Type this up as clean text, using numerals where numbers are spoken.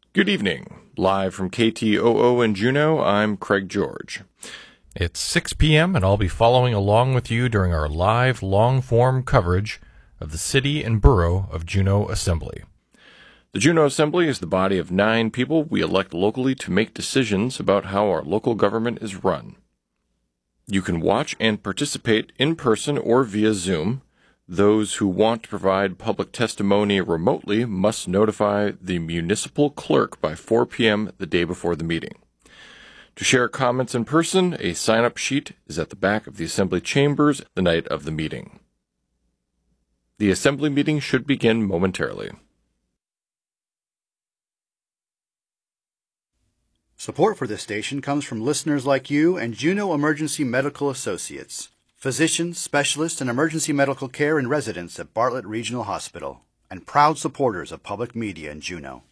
Good evening. Live from KTOO in Juneau, I'm Craig George. It's 6 p.m., and I'll be following along with you during our live, long-form coverage of the City and Borough of Juneau Assembly. The Juneau Assembly is the body of 9 people we elect locally to make decisions about how our local government is run. You can watch and participate in person or via Zoom. Those who want to provide public testimony remotely must notify the municipal clerk by 4 p.m. the day before the meeting. To share comments in person, a sign-up sheet is at the back of the Assembly chambers the night of the meeting. The Assembly meeting should begin momentarily. Support for this station comes from listeners like you and Juneau Emergency Medical Associates, physicians, specialists, and emergency medical care and residents at Bartlett Regional Hospital, and proud supporters of public media in Juneau.